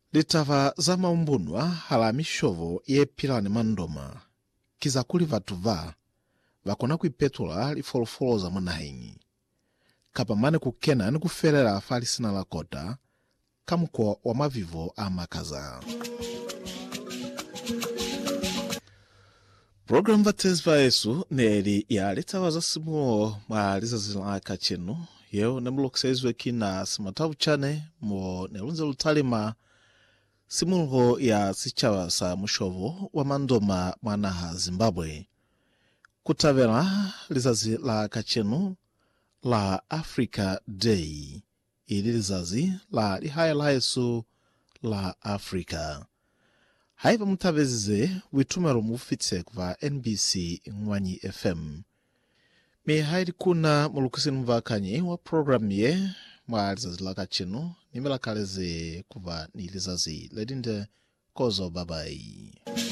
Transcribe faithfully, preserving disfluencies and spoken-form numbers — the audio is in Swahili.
litava za maumbunwa hala mishovo yepilani mandoma kizakuli vatuva vakona kuipetula lifolofoloza mwanahenyi kapamane kukena ni kuferera afalisina lakota kamuko wa mavivo amakaza. Program vatezva yesu neri ya litava za simuo mwa lizazilaka chenu yeo nemulokisezwe kina simatavu chane mo nelunze lutalima simulho ya sichawa sa mushovo wa mandoma mwanaha Zimbabwe kutavela lizazi la kachenu la Africa Day ili lizazi la lihaya la Yesu la Africa. Haiva mutavezize witumero mufitse kwa N B C Ngwanyi F M. Me haidi kuna mulukusini mvakanyi wa program ye mwa lizazi la kachenu nimela kaleze kuva ni lizazi ledinde kozo babai.